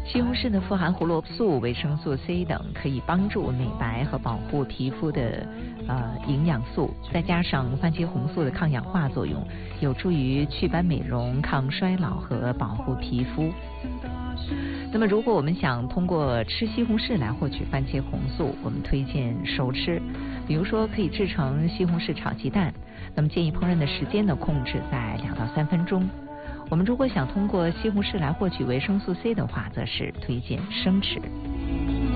西红柿呢富含胡萝卜素、维生素 C 等，可以帮助美白和保护皮肤的营养素，再加上番茄红素的抗氧化作用，有助于祛斑美容、抗衰老和保护皮肤。那么如果我们想通过吃西红柿来获取番茄红素，我们推荐熟吃，比如说可以制成西红柿炒鸡蛋，那么建议烹饪的时间呢控制在2到3分钟。我们如果想通过西红柿来获取维生素 C 的话，则是推荐生吃。